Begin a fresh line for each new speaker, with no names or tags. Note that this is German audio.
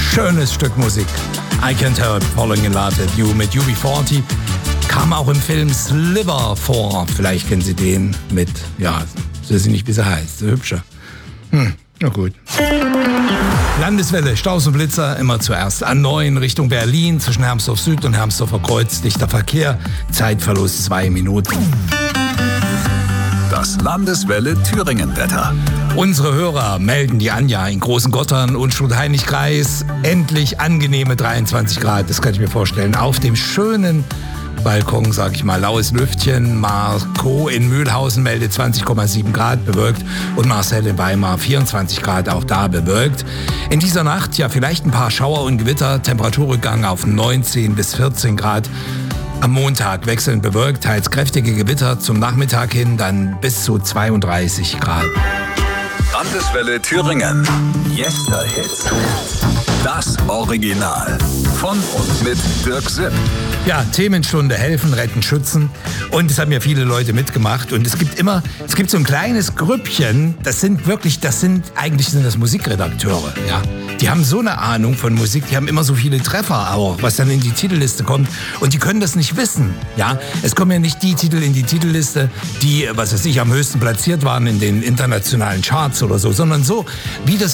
Schönes Stück Musik. I Can't Help Falling in Love with You mit UB40. Kam auch im Film Sliver vor. Vielleicht kennen Sie den mit, ja, ich weiß nicht, wie sie heißt. So hübscher. Na gut. Landeswelle, Staus und Blitzer, immer zuerst A9 Richtung Berlin, zwischen Hermsdorf Süd und Hermsdorfer Kreuz, dichter Verkehr, Zeitverlust 2 Minuten.
Das Landeswelle Thüringen-Wetter.
Unsere Hörer melden die Anja in Großen Gottern und Schulheinig-Kreis. Endlich angenehme 23 Grad, das kann ich mir vorstellen. Auf dem schönen Balkon, sag ich mal, laues Lüftchen. Marco in Mühlhausen meldet 20,7 Grad bewölkt und Marcel in Weimar 24 Grad, auch da bewölkt. In dieser Nacht ja vielleicht ein paar Schauer und Gewitter, Temperaturrückgang auf 19 bis 14 Grad. Am Montag wechselnd bewölkt, teils kräftige Gewitter, zum Nachmittag hin dann bis zu 32 Grad.
Landeswelle Thüringen. Yesterhits. Das Original. Von und mit Dirk Sipp.
Ja, Themenstunde, helfen, retten, schützen. Und es haben ja viele Leute mitgemacht. Und es gibt so ein kleines Grüppchen, das sind eigentlich das Musikredakteure, ja. Die haben so eine Ahnung von Musik, die haben immer so viele Treffer auch, was dann in die Titelliste kommt. Und die können das nicht wissen, ja. Es kommen ja nicht die Titel in die Titelliste, die, was weiß ich, am höchsten platziert waren in den internationalen Charts oder so, sondern so, wie das